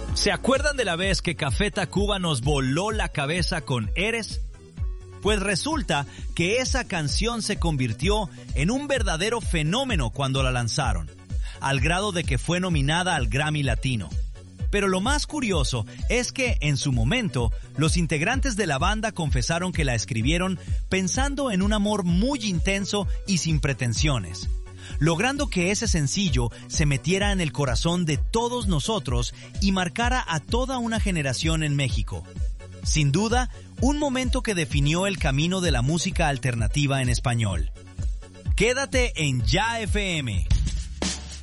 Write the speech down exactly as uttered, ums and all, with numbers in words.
¿Se acuerdan de la vez que Café Tacuba nos voló la cabeza con Eres? Pues resulta que esa canción se convirtió en un verdadero fenómeno cuando la lanzaron, al grado de que fue nominada al Grammy Latino. Pero lo más curioso es que, en su momento, los integrantes de la banda confesaron que la escribieron pensando en un amor muy intenso y sin pretensiones, logrando que ese sencillo se metiera en el corazón de todos nosotros y marcara a toda una generación en México. Sin duda, un momento que definió el camino de la música alternativa en español. Quédate en Ya F M.